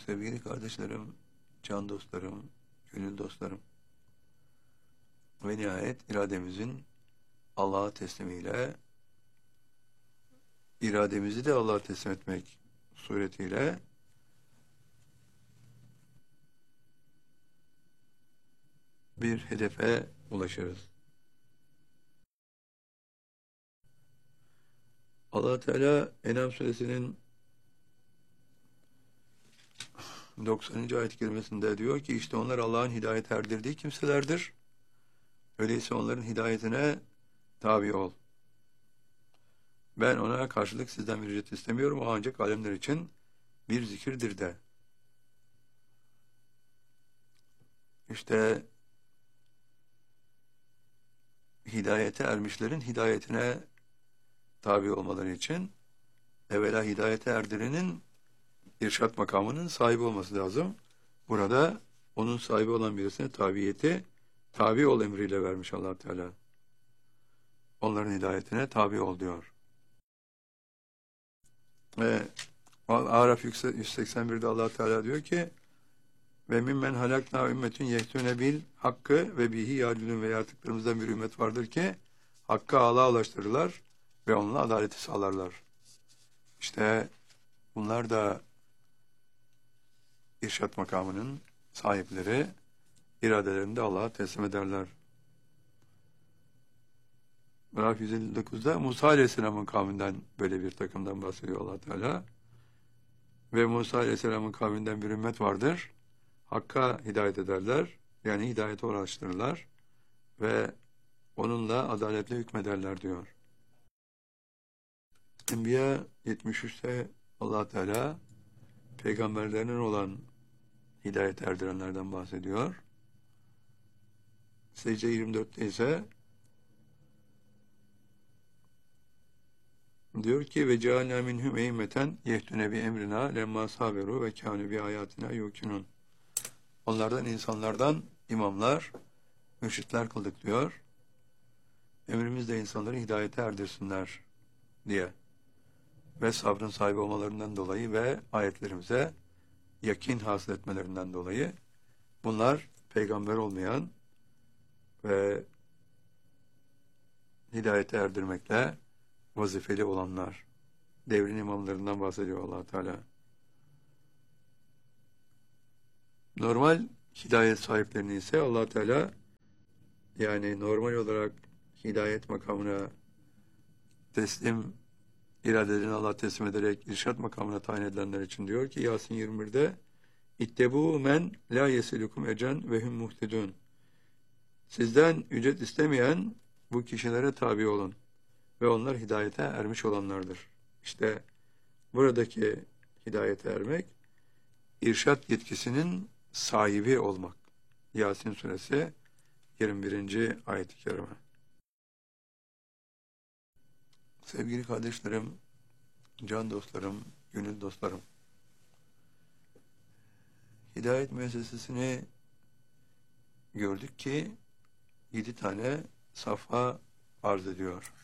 Sevgili kardeşlerim, can dostlarım, gönül dostlarım ve nihayet irademizin Allah'a teslimiyle, irademizi de Allah'a teslim etmek suretiyle bir hedefe ulaşırız. Allah Teala En'am suresinin 90. ayet-i kerimesinde diyor ki işte onlar Allah'ın hidayet erdirdiği kimselerdir. Öyleyse onların hidayetine tabi ol. Ben ona karşılık sizden bir ücret istemiyorum. O ancak alemler için bir zikirdir de. İşte hidayete ermişlerin hidayetine tabi olmaları için evvela hidayete erdirenin irşat makamının sahibi olması lazım. Burada onun sahibi olan birisine tabi ol emriyle vermiş Allah Teala. Onların hidayetine tabi ol diyor. Ve Araf 181'de Allah Teala diyor ki ve mimmen halakna ümmetün yehtüne bil hakkı ve bihi yadilun ve yaratıklarımızdan bir ümmet vardır ki hakkı Allah'a ulaştırırlar ve onunla adaleti sağlarlar. İşte bunlar da irşat makamının sahipleri, iradelerini de Allah'a teslim ederler. Araf 159'da Musa Aleyhisselam'ın kavminden böyle bir takımdan bahsediyor Allah Teala. Ve Musa Aleyhisselam'ın kavminden bir ümmet vardır. Hakka hidayet ederler. Yani hidayete ulaştırırlar. Ve onunla adaletle hükmederler diyor. Enbiya 73'te Allah Teala peygamberlerinin olan hidayet erdirenlerden bahsediyor. Secde 24'te ise diyor ki ve cealna minhum eymeten yehtune bi emrina lemma saberu ve kânu bi ayatina yukinun. Onlardan insanlardan imamlar, mürşitler kıldık diyor. Emrimiz de insanları hidayete erdirsinler diye. Ve sabrın sahibi olmalarından dolayı ve ayetlerimize yakin hasıl etmelerinden dolayı bunlar peygamber olmayan ve hidayete erdirmekle vazifeli olanlar. Devrin imamlarından bahsediyor Allah Teala. Normal hidayet sahiplerini ise Allah Teala yani normal olarak hidayet makamına teslim iradelerini Allah teslim ederek irşat makamına tayin edilenler için diyor ki Yasin 21'de İttebu men la yesilukum ecen ve hum muhtedun. Sizden ücret istemeyen bu kişilere tabi olun ve onlar hidayete ermiş olanlardır. İşte buradaki hidayete ermek irşat yetkisinin sahibi olmak. Yasin suresi 21. ayet-i kerime. Sevgili kardeşlerim, can dostlarım, gönül dostlarım. Hidayet müessesesini gördük ki 7 tane safha arz ediyor.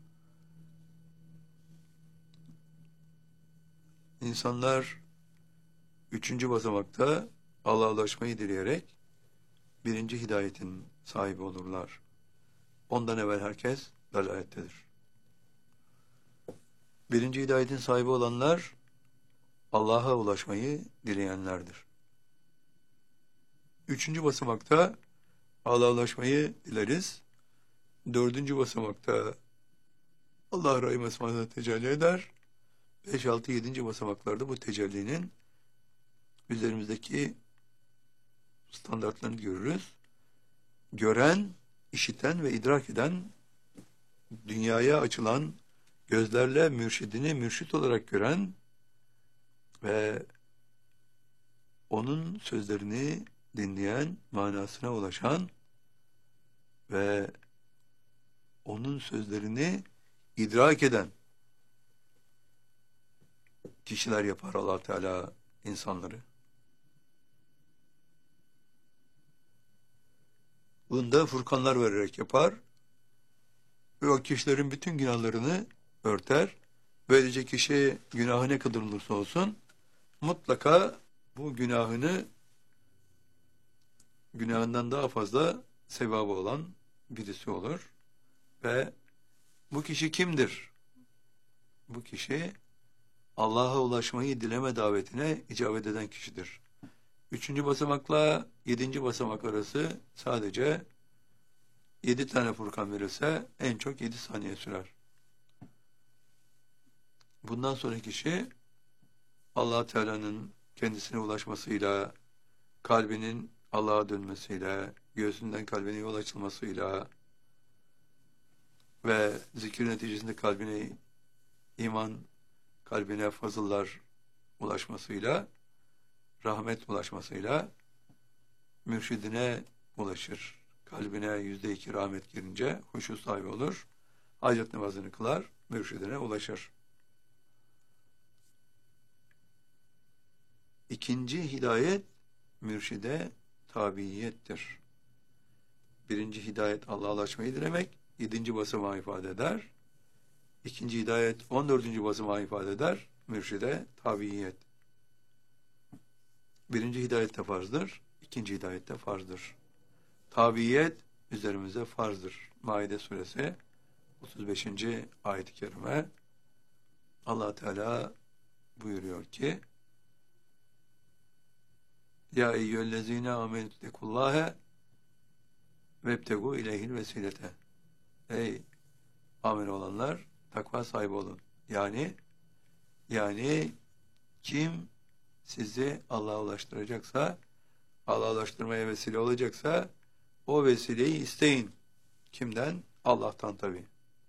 İnsanlar 3. basamakta Allah'a ulaşmayı dileyerek 1. hidayetin sahibi olurlar. Ondan evvel herkes dalalettedir. 1. hidayetin sahibi olanlar Allah'a ulaşmayı dileyenlerdir. 3. basamakta Allah'a ulaşmayı dileriz. 4. basamakta Allah rahim esmasına tecelli eder. 5, 6, 7. basamaklarda bu tecellinin üzerimizdeki standartlarını görürüz. Gören, işiten ve idrak eden, dünyaya açılan gözlerle mürşidini mürşit olarak gören ve onun sözlerini dinleyen, manasına ulaşan ve onun sözlerini idrak eden kişiler yapar Allah Teala insanları. Bunda furkanlar vererek yapar ve o kişilerin bütün günahlarını örter. Böylece kişi günahı ne kadar olursa olsun mutlaka bu günahından daha fazla sevabı olan birisi olur. Ve bu kişi kimdir? Bu kişi Allah'a ulaşmayı dileme davetine icabet eden kişidir. 3. basamakla 7. basamak arası sadece 7 tane Furkan verirse en çok 7 saniye sürer. Bundan sonraki kişi Allah Teala'nın kendisine ulaşmasıyla, kalbinin Allah'a dönmesiyle, göğsünden kalbine yol açılmasıyla ve zikir neticesinde kalbine iman, kalbine fazıllar ulaşmasıyla, rahmet ulaşmasıyla mürşidine ulaşır. Kalbine %2 rahmet girince huşu sahibi olur. Hacet namazını kılar, mürşidine ulaşır. İkinci hidayet mürşide tabiyettir. Birinci hidayet Allah'a ulaşmayı dilemek, 7. basamağı ifade eder. İkinci hidayet 14. basamağı ifade eder. Mürşide tabiyet. Birinci hidayet de farzdır. İkinci hidayet de farzdır. Tabiyet üzerimize farzdır. Maide suresi 35. ayet-i kerime Allah Teala buyuruyor ki Ya eyyühellezine amenüttekullâhe vebtegu ileyhil vesilete. Ey amin olanlar, takva sahibi olun. Yani kim sizi Allah'a ulaştıracaksa, Allah'a ulaştırmaya vesile olacaksa o vesileyi isteyin. Kimden? Allah'tan tabii.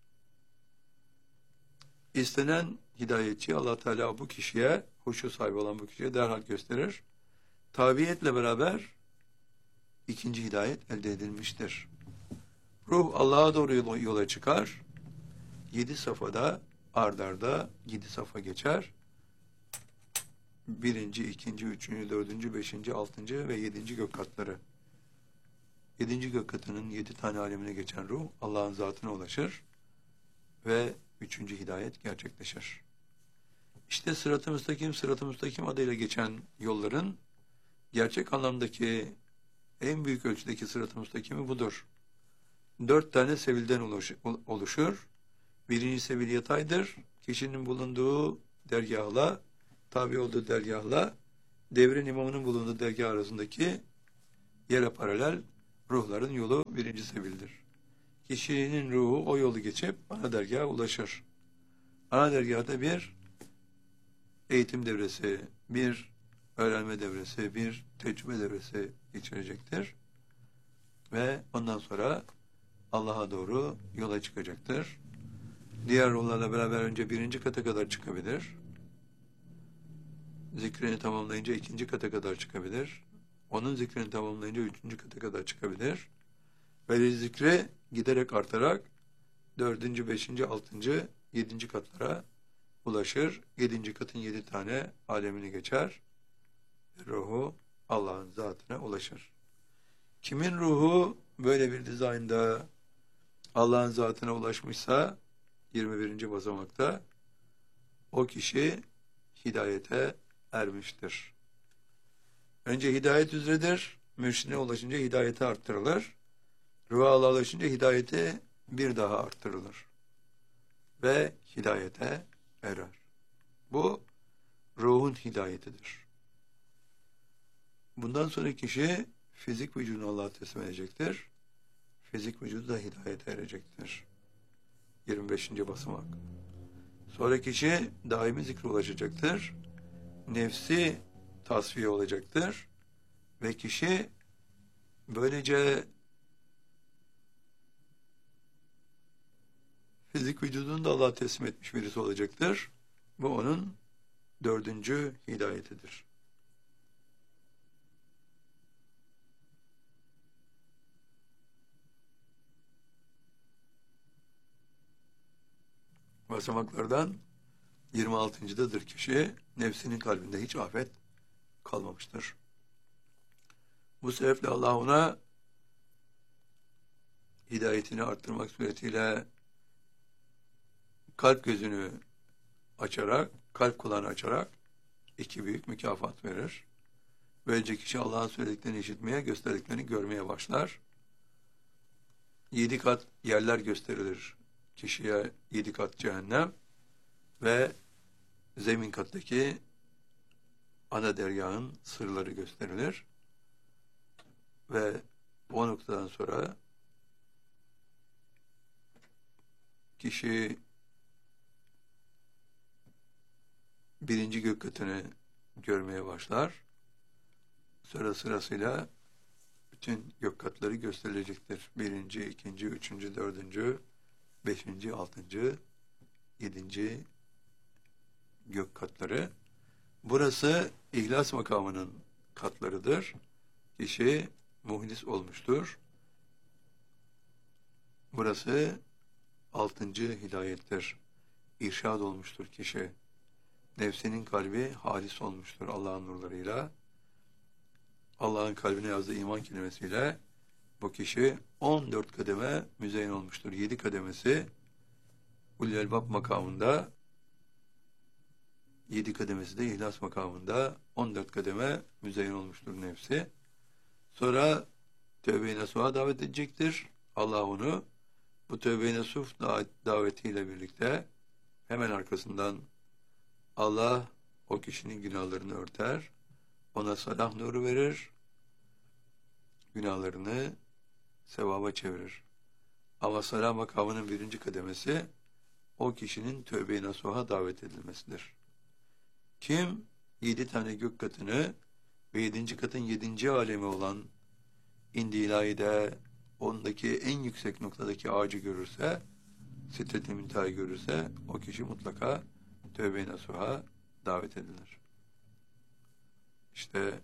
İstenen hidayetçi Allah Teala bu kişiye, huşu sahibi olan bu kişiye derhal gösterir. Tabiyetle beraber ikinci hidayet elde edilmiştir. Ruh Allah'a doğru yola çıkar. 7 safhada ard arda 7 safha geçer. 1., 2., 3., 4., 5., 6. ve 7. gök katları. 7. gök katının 7 tane alemine geçen ruh Allah'ın zatına ulaşır ve 3. hidayet gerçekleşir. İşte sırat-ı müstakim adıyla geçen yolların gerçek anlamdaki en büyük ölçüdeki sırat-ı müstakimi budur. 4 tane sevilden oluşur. Birinci sevil yataydır. Kişinin bulunduğu dergahla, tabi olduğu dergahla, devrin imamının bulunduğu dergah arasındaki yere paralel ruhların yolu birinci sevildir. Kişinin ruhu o yolu geçip ana dergaha ulaşır. Ana dergahta bir eğitim devresi, bir öğrenme devresi, bir tecrübe devresi geçirecektir. Ve ondan sonra Allah'a doğru yola çıkacaktır. Diğer ruhlarla beraber önce 1. kata kadar çıkabilir. Zikrini tamamlayınca 2. kata kadar çıkabilir. Onun zikrini tamamlayınca 3. kata kadar çıkabilir. Ve zikri giderek artarak 4., 5., 6., 7. katlara ulaşır. 7. katın 7 tane alemini geçer. Ruhu Allah'ın zatına ulaşır. Kimin ruhu böyle bir dizaynda Allah'ın zatına ulaşmışsa 21. basamakta o kişi hidayete ermiştir. Önce hidayet üzeredir. Mürşidine ulaşınca hidayeti arttırılır. Ruha Allah'a ulaşınca hidayeti bir daha arttırılır. Ve hidayete erer. Bu ruhun hidayetidir. Bundan sonra kişi fizik vücudunu Allah'a teslim edecektir. Fizik vücudu da hidayete erecektir. 25. basamak. Sonra kişi daimi zikre ulaşacaktır. Nefsi tasfiye olacaktır. Ve kişi böylece fizik vücudunu da Allah'a teslim etmiş birisi olacaktır. Bu onun 4. hidayetidir. Basamaklardan 26.'dadır kişi, nefsinin kalbinde hiç afet kalmamıştır. Bu sebeple Allah ona hidayetini arttırmak suretiyle kalp gözünü açarak, kalp kulağını açarak 2 büyük mükafat verir. Böylece kişi Allah'ın söylediklerini işitmeye, gösterdiklerini görmeye başlar. 7 kat yerler gösterilir kişiye, 7 kat cehennem ve zemin kattaki ana dergahın sırları gösterilir. Ve o noktadan sonra kişi birinci gök katını görmeye başlar. Sonra sırasıyla bütün gök katları gösterilecektir. Birinci, ikinci, üçüncü, dördüncü, beşinci, altıncı, yedinci gök katları. Burası ihlas makamının katlarıdır. Kişi muhlis olmuştur. Burası 6. hidayettir. İrşad olmuştur kişi. Nefsinin kalbi halis olmuştur Allah'ın nurlarıyla. Allah'ın kalbine yazdığı iman kelimesiyle bu kişi 14 kademe müzeyyen olmuştur. 7 kademesi Ulul Elbab makamında, 7 kademesi de ihlas makamında, 14 kademe müzeyyen olmuştur nefsi. Sonra tövbe-i nasuha davet edecektir. Allah onu bu tövbe-i nasuh davetiyle birlikte hemen arkasından Allah o kişinin günahlarını örter, ona salah nuru verir, günahlarını sevaba çevirir. Ama salah makamının 1. kademesi o kişinin tövbe-i nasuha davet edilmesidir. Kim 7 tane gök katını ve 7. katın 7. alemi olan İndi İlahi'de ondaki en yüksek noktadaki ağacı görürse, Sidret-i Münteha'yı görürse o kişi mutlaka tövbe-i nasuha davet edilir. İşte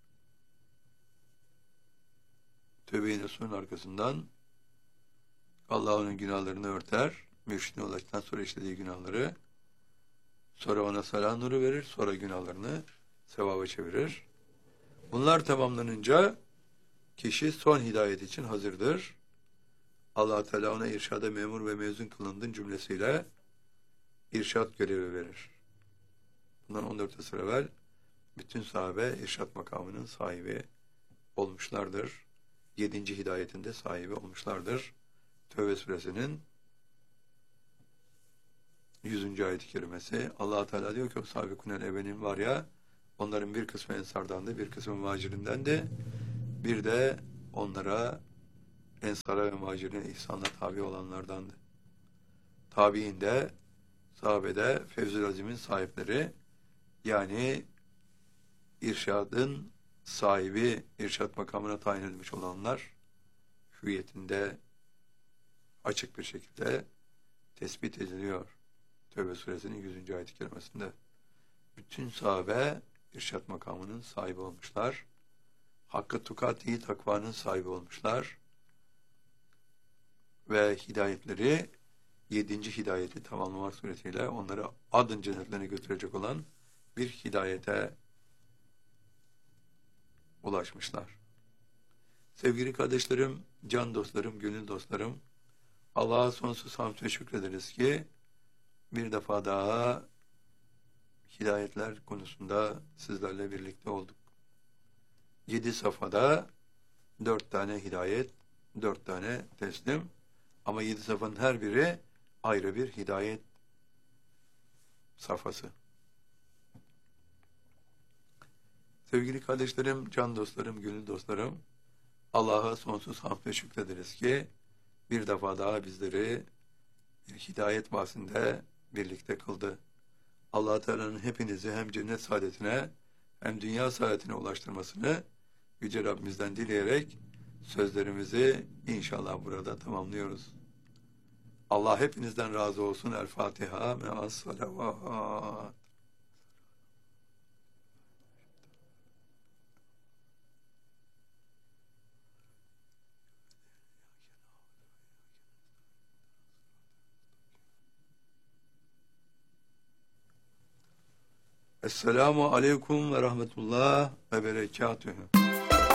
tövbe-i nasuhun arkasından Allah onun günahlarını örter, mürşidine ulaştıktan sonra işlediği günahları, sonra ona salah nuru verir, sonra günahlarını sevaba çevirir. Bunlar tamamlanınca kişi son hidayet için hazırdır. Allah Teala ona irşada memur ve mezun kılındın cümlesiyle irşat görevi verir. Bundan 14 asır evvel bütün sahabe irşat makamının sahibi olmuşlardır. 7. hidayetinde sahibi olmuşlardır. Tevbe suresinin 100. ayet-i kerimesi. Allah Teala diyor ki o sabikunel evvenin var ya, onların bir kısmı ensardandı, bir kısmı muhacirindendi. Bir de onlara ensara ve muhacirine ihsanla tabi olanlardandı. Tabi'in de sahabede Fevzül Azim'in sahipleri, yani irşadın sahibi, irşad makamına tayin edilmiş olanlar hüviyetinde açık bir şekilde tespit ediliyor. Tevbe suresinin 100. ayet-i kerimesinde. Bütün sahabe irşad makamının sahibi olmuşlar. Hakkı tukati takvanın sahibi olmuşlar. Ve hidayetleri 7. hidayeti tamamlamak suretiyle onları adın cennetlerine götürecek olan bir hidayete ulaşmışlar. Sevgili kardeşlerim, can dostlarım, gönül dostlarım, Allah'a sonsuz hamd ve şükrederiz ki bir defa daha hidayetler konusunda sizlerle birlikte olduk. 7 safhada 4 tane hidayet, 4 tane teslim, ama 7 safhanın her biri ayrı bir hidayet safhası. Sevgili kardeşlerim, can dostlarım, gönül dostlarım, Allah'a sonsuz hamd ve şükrederiz ki bir defa daha bizleri bir hidayet bahsinde birlikte kıldı. Allah Teala'nın hepinizi hem cennet saadetine hem dünya saadetine ulaştırmasını Yüce Rabbimizden dileyerek sözlerimizi inşallah burada tamamlıyoruz. Allah hepinizden razı olsun. El Fatiha me'as salavat. Esselamu aleyküm ve rahmetullah ve berekatühü.